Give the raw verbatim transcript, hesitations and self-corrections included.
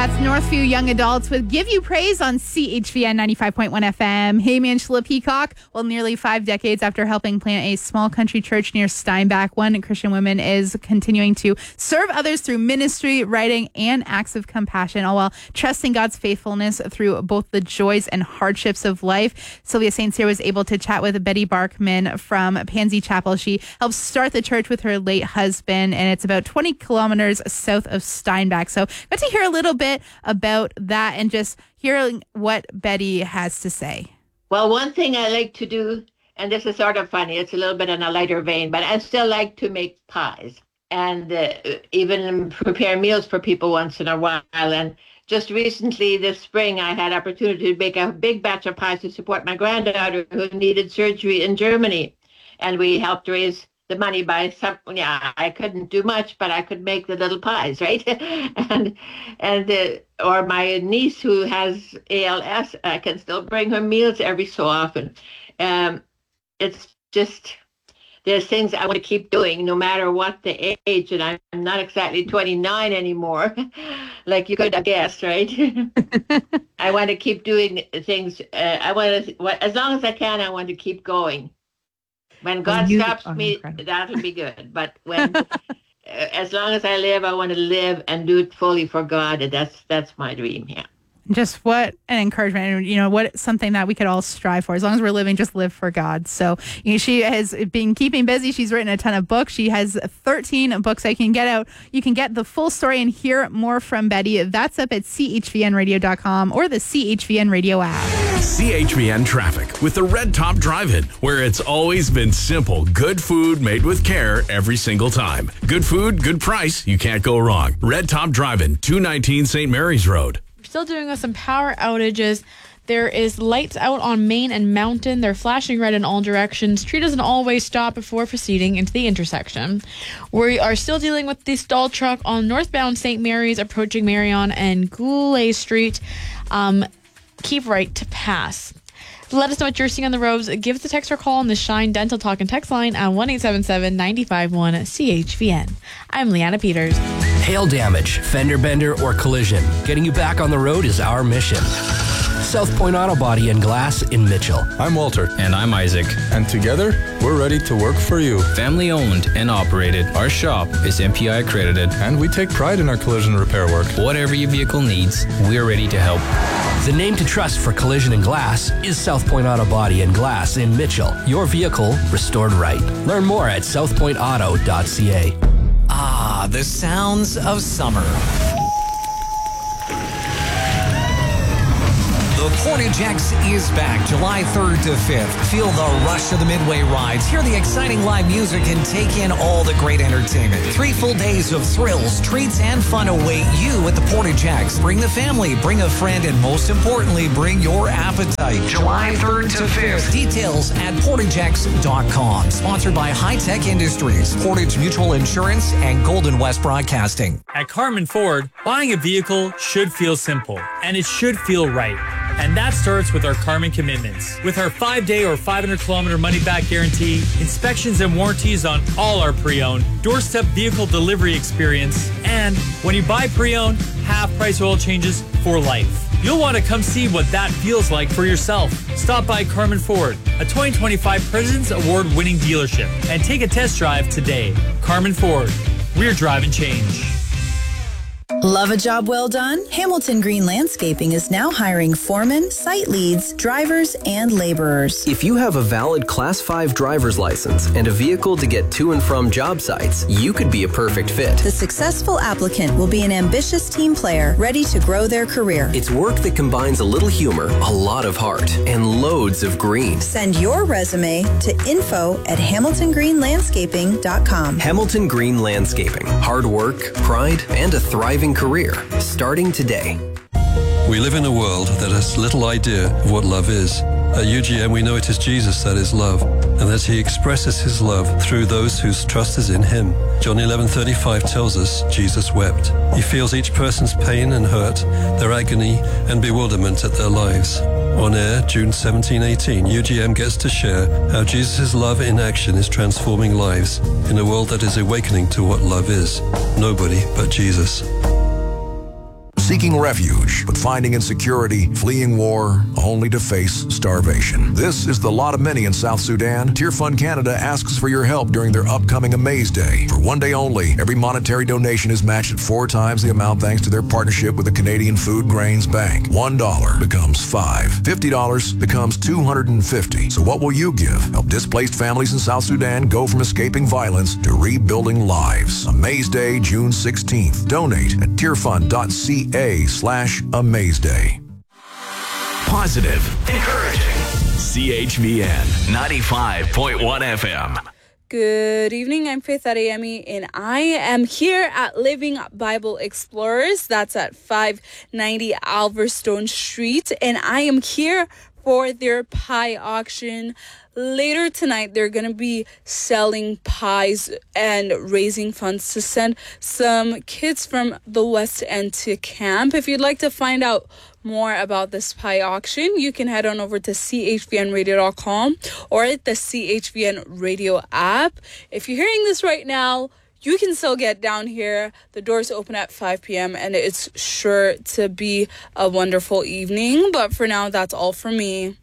That's Northview Young Adults with Give You Praise on C H V N ninety-five point one F M. Hey, Angela Peacock. Well, nearly five decades after helping plant a small country church near Steinbach, one Christian woman is continuing to serve others through ministry, writing, and acts of compassion, all while trusting God's faithfulness through both the joys and hardships of life. Sylvia Saint Cyr was able to chat with Betty Barkman from Pansy Chapel. She helped start the church with her late husband, and it's about twenty kilometers south of Steinbach. So got to hear a little bit about that and just hearing what Betty has to say. Well, one thing I like to do, and this is sort of funny, it's a little bit in a lighter vein, but I still like to make pies and uh, even prepare meals for people once in a while. And just recently this spring, I had opportunity to make a big batch of pies to support my granddaughter who needed surgery in Germany. And we helped raise the money by some, yeah, I couldn't do much, but I could make the little pies, right? and and uh, or my niece who has A L S, I can still bring her meals every so often. Um, it's just, there's things I want to keep doing no matter what the age, and I'm not exactly twenty-nine anymore, like you could have guessed, right? I want to keep doing things. Uh, I want to, as long as I can, I want to keep going. When God you stops me, incredible. That'll be good. But when, as long as I live, I want to live and do it fully for God. And that's that's my dream. Yeah. Just what an encouragement, and you know what, something that we could all strive for. As long as we're living, just live for God. So you know, she has been keeping busy. She's written a ton of books. She has thirteen books that you can get out. You can get the full story and hear more from Betty. That's up at C H V N radio dot com or the C H V N radio app. C H V N traffic with the Red Top Drive-In, where it's always been simple. Good food made with care every single time. Good food, good price. You can't go wrong. Red Top Drive-In, two nineteen Saint Mary's Road. Still dealing with some power outages. There is lights out on Main and Mountain. They're flashing red in all directions. Tree doesn't always stop before proceeding into the intersection. We are still dealing with the stall truck on northbound Saint Mary's approaching Marion and Goulet Street. Um, keep right to pass. Let us know what you're seeing on the roads. Give us a text or call on the Shine Dental Talk and text line at one eight seven seven, nine five one, C H V N. I'm Leanna Peters. Hail damage, fender bender, or collision. Getting you back on the road is our mission. South Point Auto Body and Glass in Mitchell. I'm Walter. And I'm Isaac. And together, we're ready to work for you. Family owned and operated. Our shop is M P I accredited. And we take pride in our collision repair work. Whatever your vehicle needs, we're ready to help. The name to trust for collision and glass is South Point Auto Body and Glass in Mitchell. Your vehicle restored right. Learn more at south point auto dot c a. Ah, the sounds of summer. The Portage X is back July third to fifth. Feel the rush of the Midway rides, hear the exciting live music, and take in all the great entertainment. Three full days of thrills, treats, and fun await you at the Portage X. Bring the family, bring a friend, and most importantly, bring your appetite. July third to fifth. Details at portage x dot com. Sponsored by High Tech Industries, Portage Mutual Insurance, and Golden West Broadcasting. At Carmen Ford, buying a vehicle should feel simple, and it should feel right. And that starts with our Carmen commitments. With our five-day or five hundred kilometer money-back guarantee, inspections and warranties on all our pre-owned, doorstep vehicle delivery experience, and when you buy pre-owned, half-price oil changes for life. You'll want to come see what that feels like for yourself. Stop by Carmen Ford, a twenty twenty-five President's Award-winning dealership, and take a test drive today. Carmen Ford, we're driving change. Love a job well done? Hamilton Green Landscaping is now hiring foremen, site leads, drivers, and laborers. If you have a valid Class five driver's license and a vehicle to get to and from job sites, you could be a perfect fit. The successful applicant will be an ambitious team player ready to grow their career. It's work that combines a little humor, a lot of heart, and loads of green. Send your resume to info at hamilton green landscaping dot com. Hamilton Green Landscaping. Hard work, pride, and a thriving career, starting today. We live in a world that has little idea of what love is. At U G M, we know it is Jesus that is love, and that he expresses his love through those whose trust is in him. John eleven thirty-five tells us Jesus wept. He feels each person's pain and hurt, their agony and bewilderment at their lives. On air, June seventeenth, eighteen, U G M gets to share how Jesus' love in action is transforming lives in a world that is awakening to what love is. Nobody but Jesus. seeking refuge, but finding insecurity, fleeing war, only to face starvation. This is the lot of many in South Sudan. Tear Fund Canada asks for your help during their upcoming Amaze Day. For one day only, every monetary donation is matched at four times the amount thanks to their partnership with the Canadian Food Grains Bank. One dollar becomes five. Fifty dollars becomes two hundred fifty. So what will you give? Help displaced families in South Sudan go from escaping violence to rebuilding lives. Amaze Day, June sixteenth. Donate at tearfund.ca slash Amaze Day. Positive, encouraging. C H V N ninety-five point one F M. Good evening, I'm Faith Adeyemi, and I am here at Living Bible Explorers. That's at five ninety Alverstone Street, and I am here for their pie auction. Later tonight, they're going to be selling pies and raising funds to send some kids from the West End to camp. If you'd like to find out more about this pie auction, you can head on over to C H V N radio dot com or at the C H V N radio app. If you're hearing this right now, you can still get down here. The doors open at five p.m. and it's sure to be a wonderful evening. But for now, that's all for me.